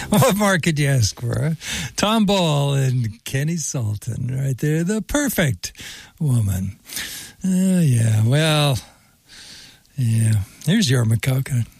What more could you ask for? Huh? Tom Ball and Kenny Sultan, right there, the perfect woman. Yeah, well, yeah. Here's your McCoca.